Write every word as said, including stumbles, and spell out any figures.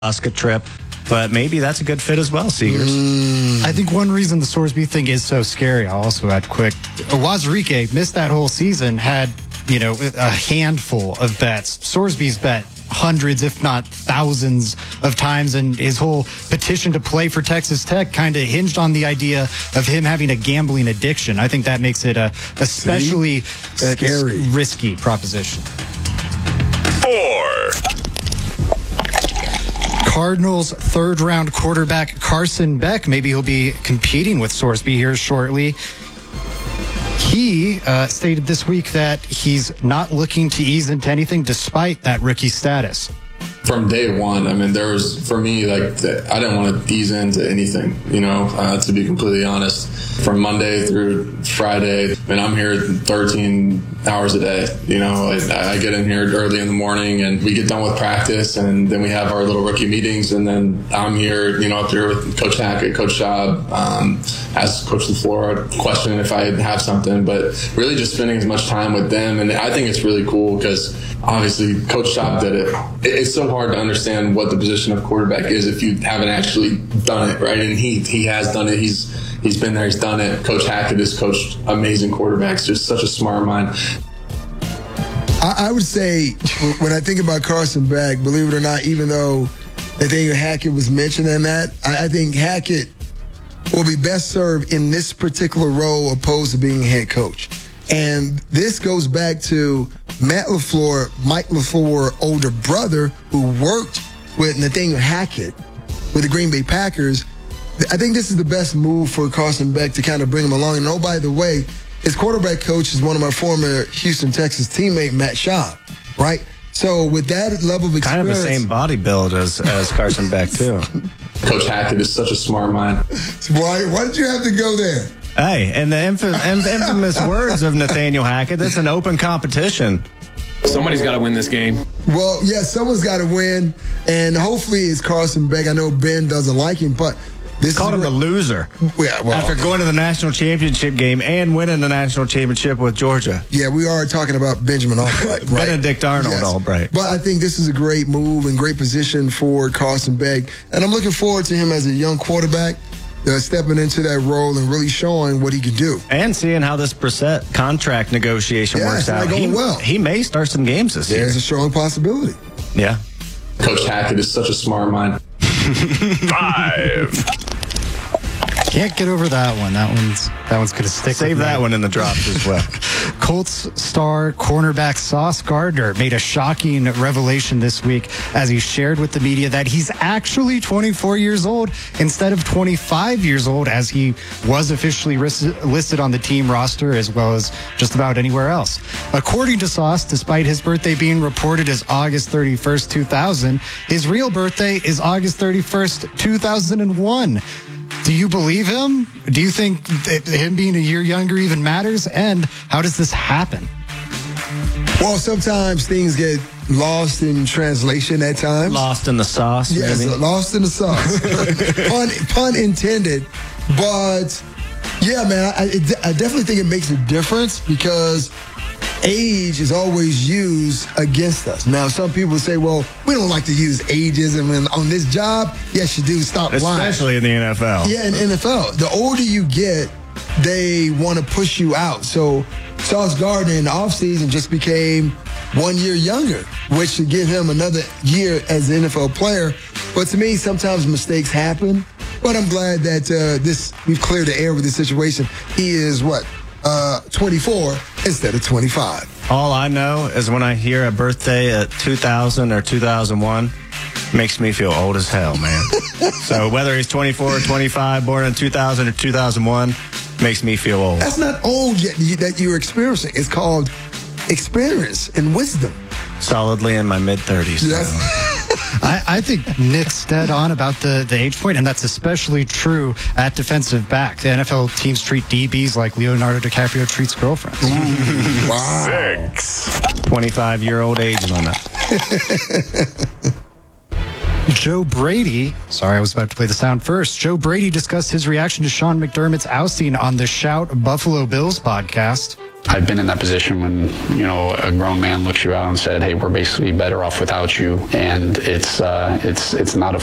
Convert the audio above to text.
Alaska trip. But maybe that's a good fit as well, Seegers. Mm. I think one reason the Sorsby thing is so scary, I'll also add quick, Wazirike missed that whole season, had, you know, a handful of bets. Sorsby's bet hundreds, if not thousands of times, and his whole petition to play for Texas Tech kind of hinged on the idea of him having a gambling addiction. I think that makes it a especially scary, risky proposition. Four. Cardinals third-round quarterback Carson Beck. Maybe he'll be competing with Sorsby here shortly. He uh, stated this week that he's not looking to ease into anything despite that rookie status. From day one, I mean, there was, for me, like, I didn't want to ease into anything, you know, uh, to be completely honest. From Monday through Friday, and I'm here thirteen hours a day, you know. I, I get in here early in the morning, and we get done with practice, and then we have our little rookie meetings, and then I'm here, you know, up there with Coach Hackett, Coach Schaub, um, ask Coach LaFleur a question if I have something, but really just spending as much time with them, and I think it's really cool because obviously Coach Schaub did it. It's so hard to understand what the position of quarterback is if you haven't actually done it, right? And he he has done it. He's he's been there. He's done it. Coach Hackett has coached amazing quarterbacks. Just such a smart mind. I, I would say when I think about Carson Beck, believe it or not, even though Nathaniel Hackett was mentioned in that, I, I think Hackett will be best served in this particular role opposed to being a head coach. And this goes back to Matt LaFleur, Mike LaFleur, older brother, who worked with Nathaniel Hackett with the Green Bay Packers. I think this is the best move for Carson Beck to kind of bring him along. And oh, by the way, his quarterback coach is one of my former Houston, Texas teammate, Matt Schaub, right? So with that level of experience... Kind of the same body build as, as Carson Beck, too. Coach Hackett is such a smart mind. Why, why did you have to go there? Hey, and the infamous, infamous words of Nathaniel Hackett, that's an open competition. Somebody's got to win this game. Well, yeah, someone's got to win, and hopefully it's Carson Beck. I know Ben doesn't like him, but this called is him a loser. Yeah, well, after going to the national championship game and winning the national championship with Georgia. Yeah, we are talking about Benjamin Albright, right? Benedict Arnold yes. Albright. But I think this is a great move and great position for Carson Beck, and I'm looking forward to him as a young quarterback. Uh, stepping into that role and really showing what he can do. And seeing how this Brissett contract negotiation yeah, works it's out. Going he, well. he may start some games this There's year. There's a strong possibility. Yeah. Coach Hackett is such a smart mind. Five. Can't get over that one. That one's that one's going to stick. Save with that me. one in the drops as well. Colts star cornerback Sauce Gardner made a shocking revelation this week as he shared with the media that he's actually twenty-four years old instead of twenty-five years old, as he was officially listed on the team roster as well as just about anywhere else. According to Sauce, despite his birthday being reported as August thirty-first, two thousand, his real birthday is August thirty-first, two thousand one. Do you believe him? Do you think that him being a year younger even matters? And how does this happen? Well, sometimes things get lost in translation at times. Lost in the sauce, yes, maybe? Lost in the sauce. pun, pun intended. But, yeah, man, I, I definitely think it makes a difference because age is always used against us. Now, some people say, well, we don't like to use ageism and on this job. Yes, you do. Stop lying. Especially in the N F L. Yeah, in the N F L. The older you get, they want to push you out. So Sauce Gardner in the offseason just became one year younger, which should give him another year as an N F L player. But to me, sometimes mistakes happen. But I'm glad that uh, this we've cleared the air with this situation. He is what? Uh, twenty-four instead of twenty-five. All I know is when I hear a birthday at two thousand or two thousand one, makes me feel old as hell, man. So whether he's twenty-four or twenty-five, born in two thousand or two thousand one, makes me feel old. That's not old yet that you're experiencing. It's called experience and wisdom. Solidly in my mid-thirties. Yes. I, I think Nick's dead on about the, the age point, and that's especially true at defensive back. The N F L teams treat D Bs like Leonardo DiCaprio treats girlfriends. Ooh, wow. Six. twenty-five-year-old age limit. Joe Brady, sorry, I was about to play the sound first. Joe Brady discussed his reaction to Sean McDermott's ousting on the Shout Buffalo Bills podcast. I've been in that position when, you know, a grown man looks you out and said, hey, we're basically better off without you. And it's uh, it's it's not a